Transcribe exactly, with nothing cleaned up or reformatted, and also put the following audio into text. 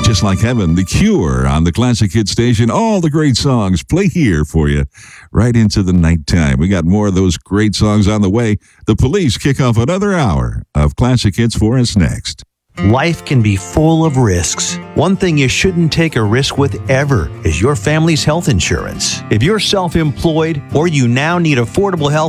Just Like Heaven, The Cure on the Classic Hit Station. All the great songs play here for you right into the nighttime. We got more of those great songs on the way. The Police kick off another hour of Classic Hits for us next. Life can be full of risks. One thing you shouldn't take a risk with ever is your family's health insurance. If you're self-employed or you now need affordable health